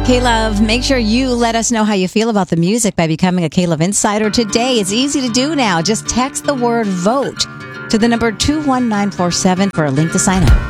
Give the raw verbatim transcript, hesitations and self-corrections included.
K-Love, make sure you let us know how you feel about the music by becoming a K-Love Insider today. It's easy to do now. Just text the word VOTE to the number two one nine four seven for a link to sign up.